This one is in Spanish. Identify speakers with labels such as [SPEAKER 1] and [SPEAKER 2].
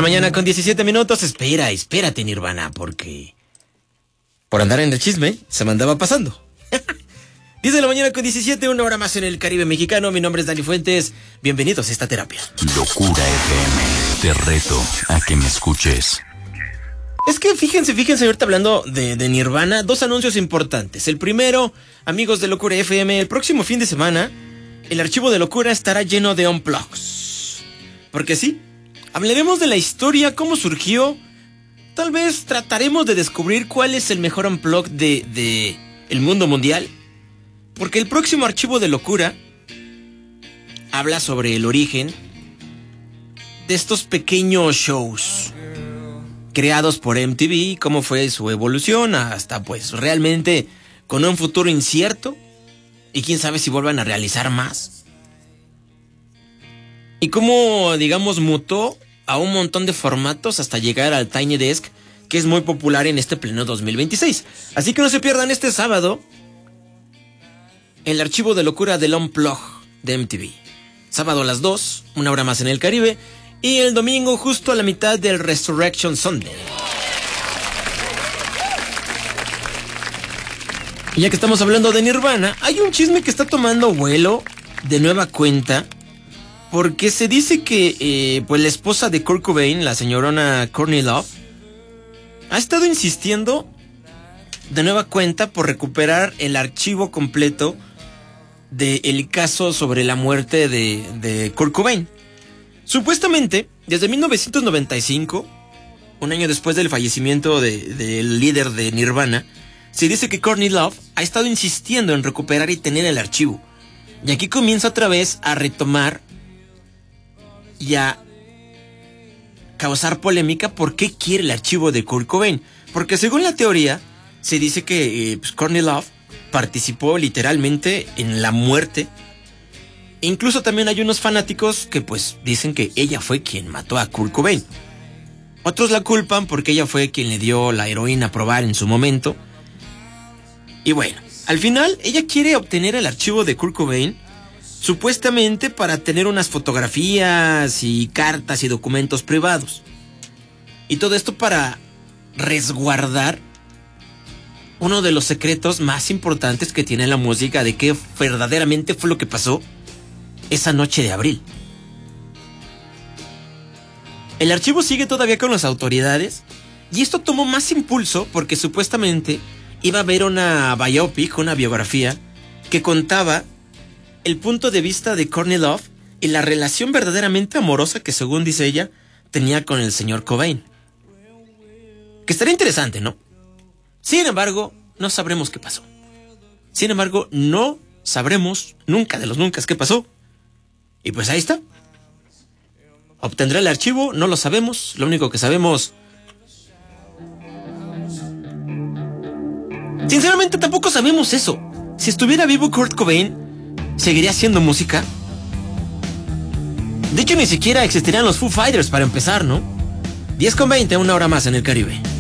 [SPEAKER 1] la mañana con 17 minutos. Espérate, Nirvana, porque por andar en el chisme se me andaba pasando. 10 de la mañana con 17, una hora más en el Caribe mexicano. Mi nombre es Dani Fuentes. Bienvenidos a esta terapia.
[SPEAKER 2] Locura FM. Te reto a que me escuches.
[SPEAKER 1] Es que fíjense, ahorita hablando de Nirvana, dos anuncios importantes. El primero, amigos de Locura FM, el próximo fin de semana, el archivo de Locura estará lleno de unplugs. Porque sí, hablaremos de la historia, cómo surgió. Tal vez trataremos de descubrir cuál es el mejor unplug de el mundo mundial. Porque el próximo archivo de Locura habla sobre el origen de estos pequeños shows creados por MTV, cómo fue su evolución hasta pues realmente con un futuro incierto y quién sabe si vuelvan a realizar más. Y cómo, digamos, mutó a un montón de formatos hasta llegar al Tiny Desk, que es muy popular en este pleno 2026. Así que no se pierdan este sábado el archivo de Locura del Unplug de MTV. Sábado a las 2, una hora más en el Caribe. Y el domingo justo a la mitad del Resurrection Sunday. Y ya que estamos hablando de Nirvana, hay un chisme que está tomando vuelo de nueva cuenta. Porque se dice que pues la esposa de Kurt Cobain, la señorona Courtney Love, ha estado insistiendo de nueva cuenta por recuperar el archivo completo del caso sobre la muerte de Kurt Cobain. Supuestamente, desde 1995, un año después del fallecimiento del líder de Nirvana, se dice que Courtney Love ha estado insistiendo en recuperar y tener el archivo. Y aquí comienza otra vez a retomar y a causar polémica por qué quiere el archivo de Kurt Cobain. Porque según la teoría, se dice que Courtney Love participó literalmente en la muerte. Incluso también hay unos fanáticos que pues dicen que ella fue quien mató a Kurt Cobain. Otros la culpan porque ella fue quien le dio la heroína a probar en su momento. Y bueno, al final ella quiere obtener el archivo de Kurt Cobain, supuestamente para tener unas fotografías y cartas y documentos privados. Y todo esto para resguardar uno de los secretos más importantes que tiene la música de qué verdaderamente fue lo que pasó esa noche de abril. El archivo sigue todavía con las autoridades y esto tomó más impulso porque supuestamente iba a haber una biopic, una biografía que contaba el punto de vista de Courtney Love y la relación verdaderamente amorosa que, según dice ella, tenía con el señor Cobain. Que estaría interesante, ¿no? Sin embargo, no sabremos qué pasó. Sin embargo, no sabremos nunca de los nunca qué pasó. Y pues ahí está. ¿Obtendrá el archivo? No lo sabemos. Lo único que sabemos... Sinceramente tampoco sabemos eso. Si estuviera vivo Kurt Cobain, ¿seguiría haciendo música? De hecho, ni siquiera existirían los Foo Fighters para empezar, ¿no? 10:20, una hora más en el Caribe.